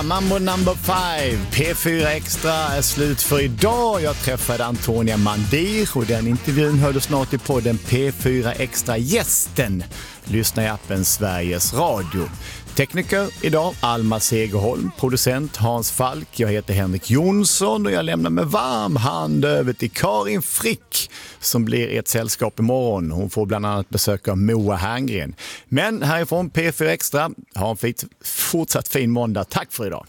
Mambo number 5. P4 Extra är slut för idag. Jag träffade Antonia Mandir och den intervjun hörde snart i podden P4 Extra Gästen. Lyssna i appen Sveriges Radio. Tekniker idag Alma Segerholm, producent Hans Falk, jag heter Henrik Jonsson och jag lämnar med varm hand över till Karin Frick som blir ett sällskap imorgon. Hon får bland annat besöka Moa Herngren. Men härifrån P4 Extra, ha en fortsatt fin måndag. Tack för idag.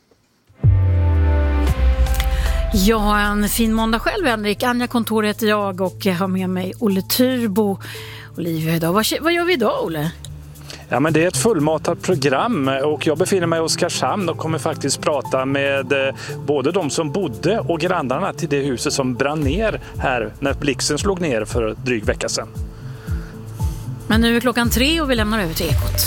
Jag har en fin måndag själv, Henrik. Anja Kontor heter jag och jag har med mig Olle Turbo. Olivia idag. Vad gör vi idag, Olle? Ja, men det är ett fullmatat program och jag befinner mig i Oskarshamn och kommer faktiskt prata med både de som bodde och grannarna till det huset som brann ner här när blixten slog ner för dryg vecka sedan. Men nu är klockan 3 och vi lämnar över till Ekot.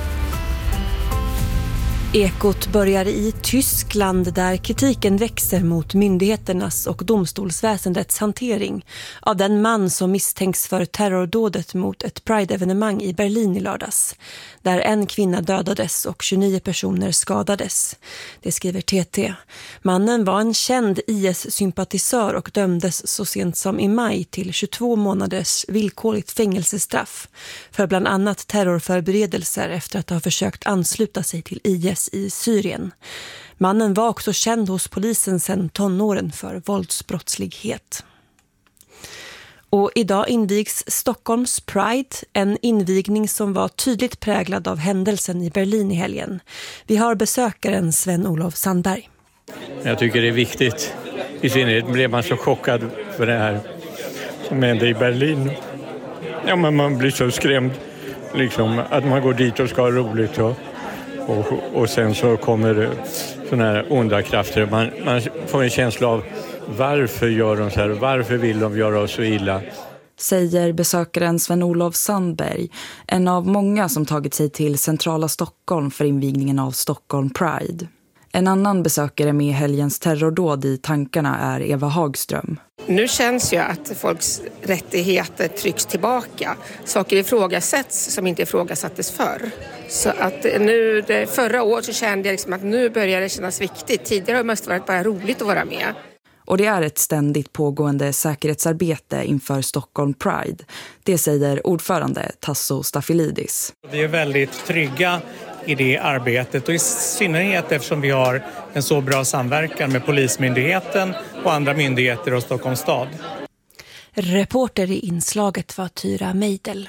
Ekot börjar i Tyskland där kritiken växer mot myndigheternas och domstolsväsendets hantering av den man som misstänks för terrordådet mot ett Pride-evenemang i Berlin i lördags, där en kvinna dödades och 29 personer skadades. Det skriver TT. Mannen var en känd IS-sympatisör och dömdes så sent som i maj till 22 månaders villkorligt fängelsestraff för bland annat terrorförberedelser efter att ha försökt ansluta sig till IS i Syrien. Mannen var också känd hos polisen sedan tonåren för våldsbrottslighet. Och idag invigs Stockholms Pride, en invigning som var tydligt präglad av händelsen i Berlin i helgen. Vi har besökaren Sven-Olof Sandberg. Jag tycker det är viktigt. I synnerhet blev man så chockad för det här som hände i Berlin. Ja, men man blir så skrämd liksom, att man går dit och ska ha roligt och sen så kommer det såna här onda krafter. Man får en känsla av varför gör de så här? Varför vill de göra oss så illa? Säger besökaren Sven-Olof Sandberg, en av många som tagit sig till centrala Stockholm för invigningen av Stockholm Pride. En annan besökare med helgens terrordåd i tankarna är Eva Hagström. Nu känns ju att folks rättigheter trycks tillbaka. Saker ifrågasätts som inte ifrågasattes förr. Så att nu, förra året så kände jag liksom att nu börjar det kännas viktigt. Tidigare har det mest varit bara roligt att vara med. Och det är ett ständigt pågående säkerhetsarbete inför Stockholm Pride. Det säger ordförande Tasso Staffilidis. Vi är väldigt trygga i det arbetet och i synnerhet eftersom vi har en så bra samverkan med Polismyndigheten och andra myndigheter och Stockholms stad. Reporter i inslaget var Tyra Meidel.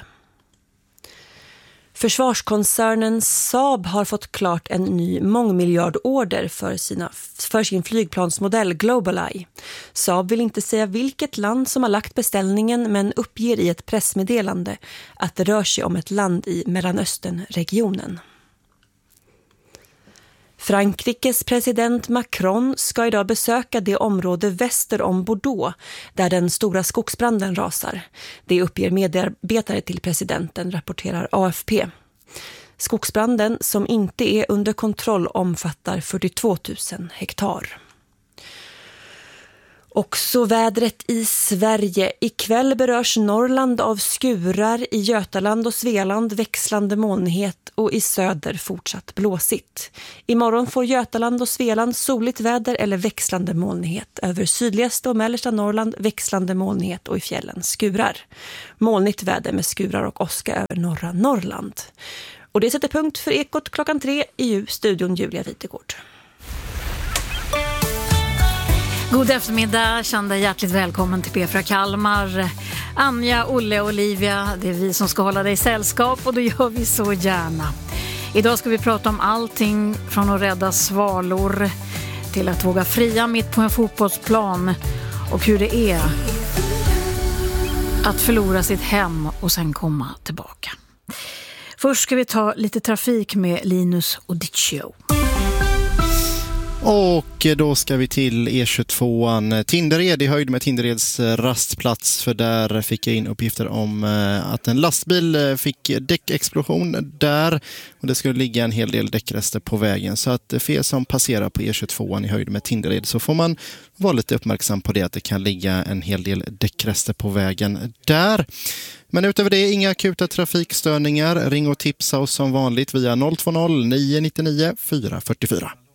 Försvarskoncernen Saab har fått klart en ny mångmiljardorder för sin flygplansmodell GlobalEye. Saab vill inte säga vilket land som har lagt beställningen men uppger i ett pressmeddelande att det rör sig om ett land i Mellanösternregionen. Frankrikes president Macron ska idag besöka det område väster om Bordeaux där den stora skogsbranden rasar. Det uppger medarbetare till presidenten, rapporterar AFP. Skogsbranden, som inte är under kontroll, omfattar 42 000 hektar. Också vädret i Sverige. Ikväll berörs Norrland av skurar, i Götaland och Svealand växlande molnighet och i söder fortsatt blåsigt. Imorgon får Götaland och Svealand soligt väder eller växlande molnighet. Över sydligaste och mellersta Norrland växlande molnighet och i fjällen skurar. Molnigt väder med skurar och åska över norra Norrland. Och det sätter punkt för Ekot klockan 3 i studion Julia Vitegård. God eftermiddag, känn dig hjärtligt välkommen till P4 Kalmar. Anja, Olle och Olivia, det är vi som ska hålla dig i sällskap och det gör vi så gärna. Idag ska vi prata om allting från att rädda svalor till att våga fria mitt på en fotbollsplan och hur det är att förlora sitt hem och sen komma tillbaka. Först ska vi ta lite trafik med Linus Odicchio. Och då ska vi till E22an Tindered i höjd med Tindereds rastplats, för där fick jag in uppgifter om att en lastbil fick däckexplosion där och det skulle ligga en hel del däckrester på vägen, så att för er som passerar på E22an i höjd med Tindered så får man vara lite uppmärksam på det, att det kan ligga en hel del däckrester på vägen där. Men utöver det, inga akuta trafikstörningar. Ring och tipsa oss som vanligt via 020 999 444.